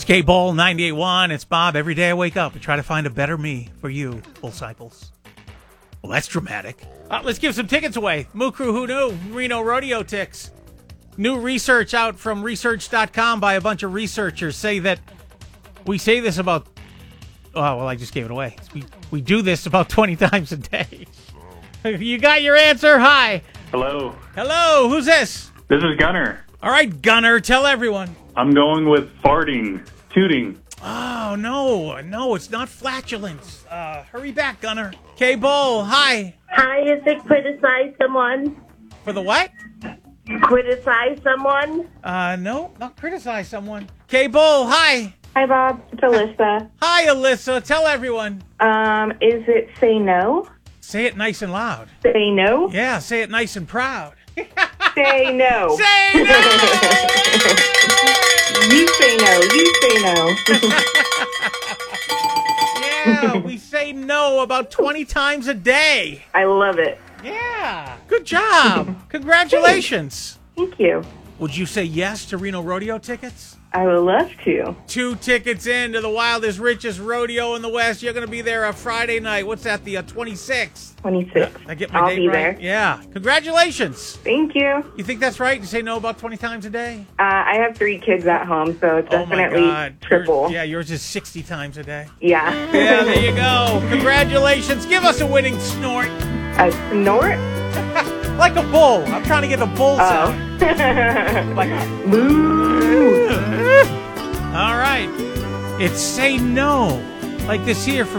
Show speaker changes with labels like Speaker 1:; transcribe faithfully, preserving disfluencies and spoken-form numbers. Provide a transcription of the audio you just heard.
Speaker 1: It's K-Ball ninety-eight point one. It's Bob. Every day I wake up and try to find a better me for you, Full Cycles. Well, that's dramatic. Uh, let's give some tickets away. Moo Crew Who Knew? Reno Rodeo Ticks. New research out from research dot com by a bunch of researchers say that we say this about... Oh, well, I just gave it away. We, we do this about twenty times a day. You got your answer? Hi.
Speaker 2: Hello.
Speaker 1: Hello. Who's this?
Speaker 2: This is Gunner.
Speaker 1: All right, Gunner. Tell everyone.
Speaker 2: I'm going with farting, tooting.
Speaker 1: Oh, no. No, it's not flatulence. Uh, hurry back, Gunner. K-Bull, hi.
Speaker 3: Hi, is it criticize someone?
Speaker 1: For the what?
Speaker 3: Criticize someone?
Speaker 1: Uh, no, not criticize someone. K-Bull, hi.
Speaker 4: Hi, Bob. It's Alyssa.
Speaker 1: Hi, Alyssa. Tell everyone.
Speaker 4: Um, is it say no?
Speaker 1: Say it nice and loud.
Speaker 4: Say no?
Speaker 1: Yeah, say it nice and proud.
Speaker 4: Say no.
Speaker 1: Say no!
Speaker 4: You say no. You say no.
Speaker 1: Yeah, we say no about twenty times a day.
Speaker 4: I love it.
Speaker 1: Yeah, good job. Congratulations.
Speaker 4: Thank you.
Speaker 1: Would you say yes to Reno Rodeo tickets?
Speaker 4: I would love to.
Speaker 1: Two tickets in to the wildest, richest rodeo in the West. You're going to be there a Friday night. What's that, the uh, twenty-sixth?
Speaker 4: twenty-six.
Speaker 1: I get my
Speaker 4: I'll
Speaker 1: date
Speaker 4: be
Speaker 1: right?
Speaker 4: there.
Speaker 1: Yeah. Congratulations.
Speaker 4: Thank you.
Speaker 1: You think that's right? You say no about twenty times a day?
Speaker 4: Uh, I have three kids at home, so it's
Speaker 1: Oh, my
Speaker 4: definitely
Speaker 1: God.
Speaker 4: triple.
Speaker 1: Yours, yeah, yours is sixty times a day.
Speaker 4: Yeah.
Speaker 1: Yeah, there you go. Congratulations. Give us a winning snort.
Speaker 4: A snort?
Speaker 1: Like a bull. I'm trying to get a bull sound.
Speaker 4: Oh.
Speaker 1: Like a...
Speaker 4: Moo.
Speaker 1: All right. It's Say No. Like this here from